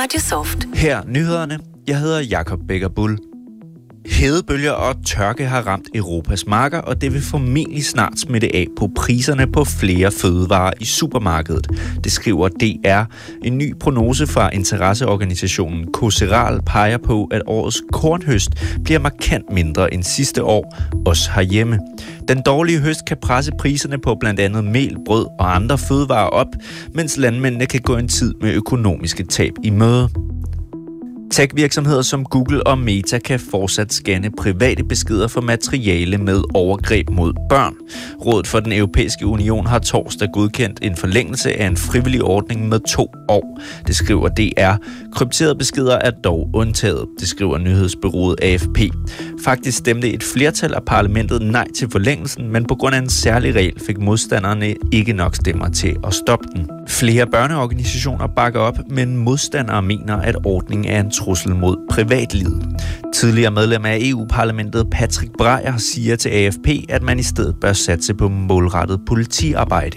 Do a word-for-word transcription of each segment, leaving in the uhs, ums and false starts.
Radio Soft. Her nyhederne. Jeg hedder Jakob Becker Bull. Hedebølger og tørke har ramt Europas marker, og det vil formentlig snart smitte af på priserne på flere fødevarer i supermarkedet. Det skriver D R. En ny prognose fra interesseorganisationen Coceral peger på, at årets kornhøst bliver markant mindre end sidste år, også herhjemme. Den dårlige høst kan presse priserne på blandt andet mel, brød og andre fødevarer op, mens landmændene kan gå en tid med økonomiske tab i møde. Tech-virksomheder som Google og Meta kan fortsat scanne private beskeder for materiale med overgreb mod børn. Rådet for den Europæiske Union har torsdag godkendt en forlængelse af en frivillig ordning med to år. Det skriver D R. Krypterede beskeder er dog undtaget, det skriver nyhedsbureauet A F P. Faktisk stemte et flertal af parlamentet nej til forlængelsen, men på grund af en særlig regel fik modstanderne ikke nok stemmer til at stoppe den. Flere børneorganisationer bakker op, men modstandere mener, at ordningen er en trussel mod privatlivet. Tidligere medlem af E U-parlamentet Patrick Breyer siger til A F P, at man i stedet bør satse på målrettet politiarbejde.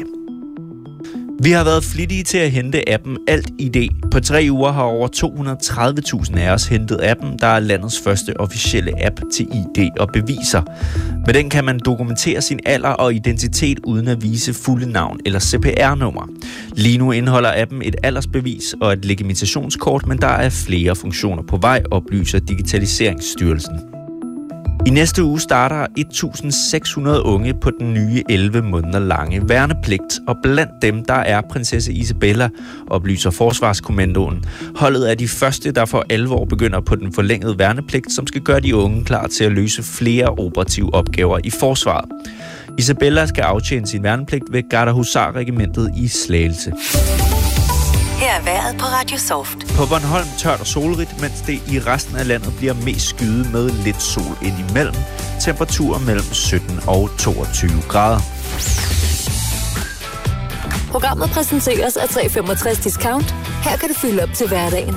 Vi har været flittige til at hente appen Alt I D. På tre uger har over to hundrede og tredive tusind af os hentet appen, der er landets første officielle app til I D og beviser. Med den kan man dokumentere sin alder og identitet uden at vise fulde navn eller C P R-nummer. Lige nu indeholder appen et aldersbevis og et legitimationskort, men der er flere funktioner på vej, oplyser Digitaliseringsstyrelsen. I næste uge starter et tusind seks hundrede unge på den nye elleve måneder lange værnepligt, og blandt dem der er prinsesse Isabella, oplyser Forsvarskommandoen. Holdet er de første, der for alvor begynder på den forlængede værnepligt, som skal gøre de unge klar til at løse flere operative opgaver i forsvaret. Isabella skal aftjene sin værnepligt ved Gardehusar-regimentet i Slagelse. Her er vejret på Radio Soft. På Bornholm tørt og solrigt, mens det i resten af landet bliver mest skyet med lidt sol indimellem. Temperaturer mellem sytten og toogtyve grader. Programmet præsenteres af tre femogtres Discount. Her kan du fylde op til hverdagen.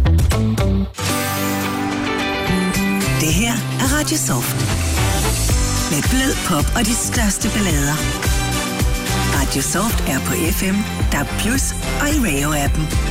Det her er Radio Soft. Med blød pop og de største ballader. Radio Soft er på F M, D A B plus og i Radio-appen.